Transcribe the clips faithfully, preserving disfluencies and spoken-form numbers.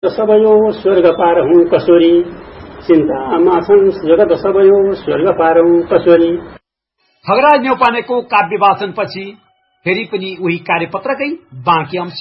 सबयो स्वर्ग पारहुँ कसोरी चिन्तामा छन् जगत सबयो स्वर्ग पारहुँ कसोरी। खगराज न्यौपानेको काव्य वाचनपछि फेरि पनि उही कार्यपत्रकै बाँकी अंश।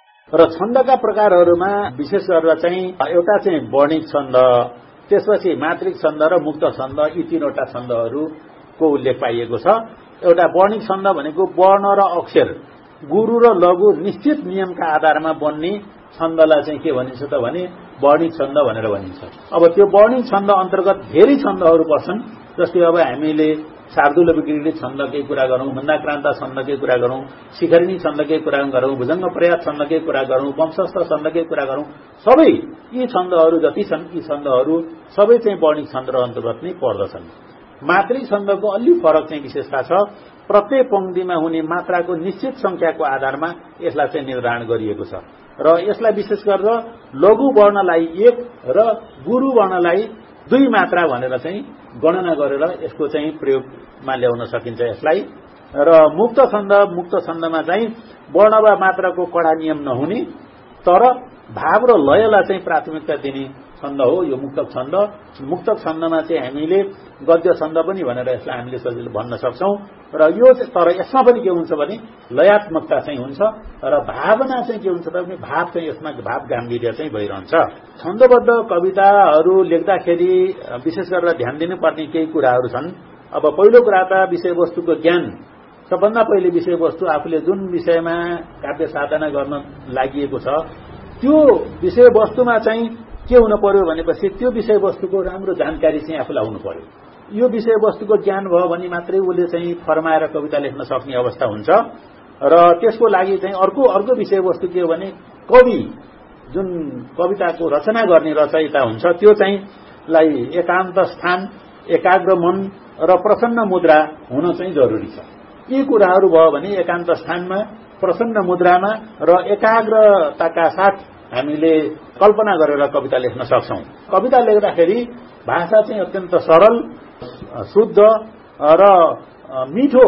र छन्दका प्रकारहरूमा विशेष गरेर चाहिँ एउटा चाहिँ वर्णिक छन्द, त्यसपछि मात्रिक छन्द र मुक्त छन्द, यी तीनवटा छन्दहरूको उल्लेख पाइएको छ। एउटा वर्णिक छन्द भनेको वर्ण र अक्षर, गुरु र लघु निश्चित नियमका आधारमा बन्ने छन्दलाई चाहिँ के भनिन्छ त भने वर्णिक छन्द भनेर भनिन्छ। अब त्यो वर्णिक छन्द अन्तर्गत धेरै छन्दहरू पर्छन्। जस्तै अब हामीले शार्दूल विक्रीडित छन्दकै कुरा गरौं, मन्दाक्रान्त छन्दकै कुरा गरौं, शिखरिणी छन्दकै कुरा गरौं, भुजंग प्रयात छन्दकै कुरा गरौं, वंशस्थ छन्दकै कुरा गरौं, सबै यी छन्दहरू जति छन् यी छन्दहरू सबै चाहिँ वर्णिक छन्द अन्तर्गत नै पर्दछन्। मात्रिक छन्दको अलि फरक चाहिँ विशेषता छ। प्रत्येक पंक्तिमा हुने मात्राको निश्चित संख्याको आधारमा यसलाई चाहिँ निर्धारण गरिएको छ र यसलाई विशेष गरेर लघु वर्णलाई एक र गुरु वर्णलाई दुई मात्रा भनेर चाहिँ गणना गरेर यसको चाहिँ प्रयोगमा ल्याउन सकिन्छ यसलाई। र मुक्त छन्द, मुक्त छन्दमा चाहिँ वर्ण वा मात्राको कडा नियम नहुने तर भाव र लयलाई चाहिँ प्राथमिकता दिने छन्द हो यो मुक्तक छन्द। मुक्तक छन्दमा चाहिँ हामीले गद्य छन्द पनि भनेर यसलाई हामीले सजिलो भन्न सक्छौं। र यो तर यसमा पनि के हुन्छ भने लयात्मकता चाहिँ हुन्छ र भावना चाहिँ के हुन्छ भने भाव चाहिँ यसमा भाव गाम्भीर्य चाहिँ भइरहन्छ। छन्दबद्ध कविताहरू लेख्दाखेरि विशेष गरेर ध्यान दिनुपर्ने केही कुराहरू छन्। अब पहिलो कुरा त विषयवस्तुको ज्ञान। सबभन्दा पहिले विषयवस्तु आफूले जुन विषयमा काव्य साधना गर्न लागि छ त्यो विषयवस्तुमा चाहिँ के हुन पर्यो भनेपछि त्यो विषयवस्तुको राम्रो जानकारी चाहिँ आफूलाई हुनु पर्यो। यो विषयवस्तुको ज्ञान भयो भने मात्रै उसले चाहिँ फर्माएर कविता लेख्न सक्ने अवस्था हुन्छ। र त्यसको लागि चाहिँ अर्को अर्को विषयवस्तु के हो भने कवि जुन कविताको रचना गर्ने रचयिता हुन्छ त्यो चाहिँ लाई एकान्त स्थान, एकाग्र मन र प्रसन्न मुद्रा हुन चाहिँ जरुरी छ। यी कुराहरू भयो भने एकान्त स्थानमा, प्रसन्न मुद्रामा र एकाग्रताका साथ हामीले कल्पना गरेर कविता लेख्न सक्छौं। कविता लेख्दाखेरि भाषा चाहिँ अत्यन्त सरल, शुद्ध र मिठो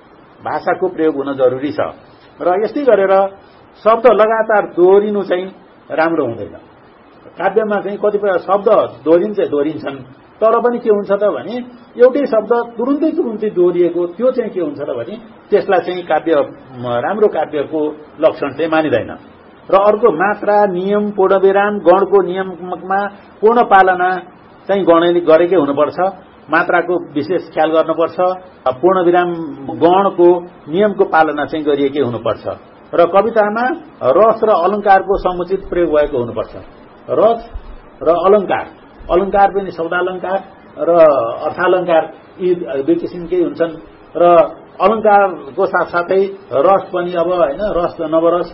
भाषाको प्रयोग हुन जरुरी छ। र यस्तै गरेर शब्द लगातार दोहोरिनु चाहिँ राम्रो हुँदैन। काव्यमा चाहिँ कतिपय शब्द दोहोरिन्छ दोहोरिन्छन् तर पनि के हुन्छ त भने एउटै शब्द तुरुन्तै तुरुन्तै दोहोरिएको त्यो चाहिँ के हुन्छ त भने त्यसलाई चाहिँ काव्य राम्रो काव्यको लक्षण चाहिँ मानिदैन। र अर्को मात्रा, नियम, पूर्णविराम, गणको नियममा पूर्ण पालना चाहिँ गणले गरेकै हुनुपर्छ। मात्राको विशेष ख्याल गर्नुपर्छ। पूर्णविराम, गणको नियमको पालना चाहिँ गरिएकै हुनुपर्छ। र कवितामा रस र अलंकारको समुचित प्रयोग भएको हुनुपर्छ। रस र अलंकार, अलंकार पनि शब्दालंकार र अर्थालंकार यी दुई किसिमकै हुन्छन्। र अलंकारको साथसाथै रस पनि अब हैन रस नवरस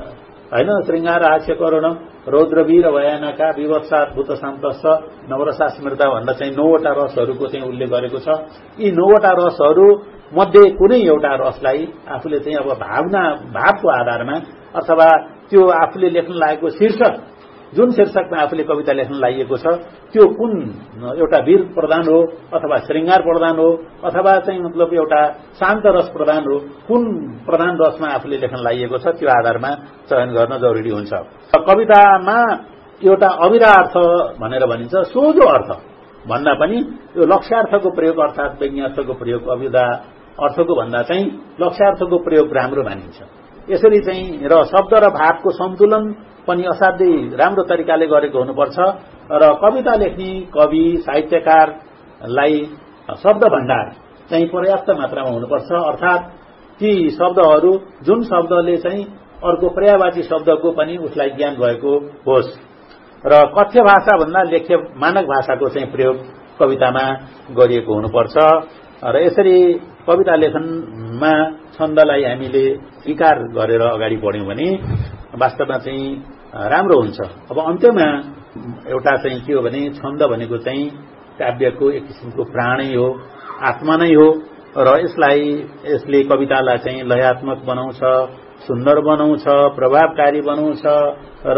हैन श्रृंगार हास्य करुण रौद्रवीर भयानका विवत्सात भूत शान्तस्स नवरसा स्मृता भन्दा चाहिँ नौवटा रसहरूको चाहिँ उल्लेख गरेको छ। यी नौवटा रसहरू मध्ये कुनै एउटा रसलाई आफूले चाहिँ अब भावना भावको आधारमा अथवा त्यो आफूले लेख्न लागेको शीर्षक जुन शीर्षकमा आफूले कविता लेख्न लागेको छ त्यो कुन एउटा वीर प्रधान हो अथवा श्रृंगार प्रधान हो अथवा चाहिँ मतलब एउटा शान्त रस प्रधान हो, कुन प्रधान रसमा आफूले लेख्न लागेको छ त्यो आधारमा चयन गर्न जरुरी हुन्छ। कवितामा एउटा अविरार्थ भनेर भनिन्छ, सोझो अर्थ भन्दा पनि यो लक्ष्यार्थको प्रयोग अर्थात् व्यङ्ग्यार्थको प्रयोग अविधा अर्थको भन्दा चाहिँ लक्ष्यार्थको प्रयोग राम्रो मानिन्छ। यसरी चाहिँ र शब्द र भावको सन्तुलन पनि असाध्यै राम्रो तरिकाले गरेको हुनुपर्छ। र कविता लेख्ने कवि साहित्यकारलाई शब्द भण्डार चाहिँ पर्याप्त मात्रामा हुनुपर्छ। अर्थात् ती शब्दहरू जुन शब्दले चाहिँ अर्को पर्यायवाची शब्दको पनि उसलाई ज्ञान भएको होस्। र कथ्य भाषा भन्दा लेख्य मानक भाषाको चाहिँ प्रयोग कवितामा गरिएको हुनुपर्छ। र यसरी कविता लेखनमा छन्दलाई हामीले स्वीकार गरेर अगाडि बढ्यौं भने वास्तवमा चाहिँ राम्रो हुन्छ। अब अन्त्यमा एउटा चाहिँ के हो भने छन्द भनेको चाहिँ काव्यको एक किसिमको प्राणै हो, आत्मा नै हो। र यसलाई यसले कवितालाई चाहिँ लयात्मक बनाउँछ, सुन्दर बनाउँछ, प्रभावकारी बनाउँछ र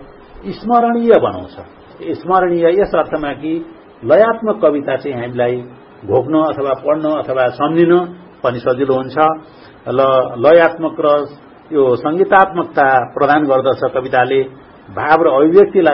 स्मरणीय बनाउँछ। स्मरणीय यस अर्थमा कि लयात्मक कविता चाहिँ हामीलाई घोक्न अथवा पढ्न अथवा सम्झिन पनि सजिलो हुन्छ। ल लयात्मक र यो संगीतात्मकता प्रदान गर्दछ कविताले। भाव र अभिव्यक्तिलाई